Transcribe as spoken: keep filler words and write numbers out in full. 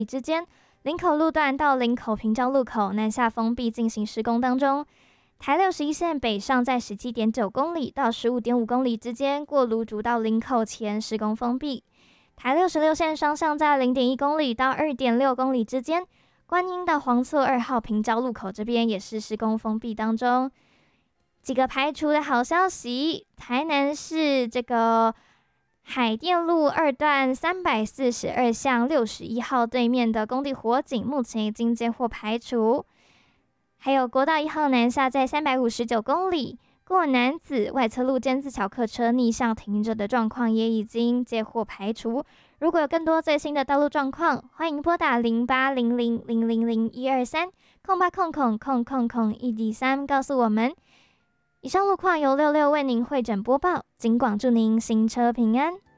之间，林口路段到林口平交路口南下封闭进行施工当中。台六十一线北上在十七点九公里到十五点五公里之间，过芦竹到林口前施工封闭。台六十六线双向在零点一公里到二点六公里之间，观音到黄厝二号平交路口这边也是施工封闭当中。几个排除的好消息，台南市这个海淀路二段三百四十二巷六十一号对面的工地火警，目前已经接获排除。还有国道一号南下在三百五十九公里。过南子外侧路尖子桥客车逆向停着的状况也已经接获排除。如果有更多最新的道路状况，欢迎拨打零八零零零零零一二三空八空空空空空一 D 三告诉我们。以上路况由六六为您会诊播报，警广祝您行车平安。